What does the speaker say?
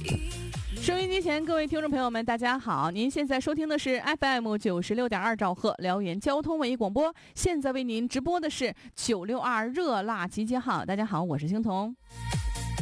收音机前各位听众朋友们大家好，您现在收听的是 FM96.2兆赫辽源交通文艺广播，现在为您直播的是962热辣集结号。大家好，我是星彤。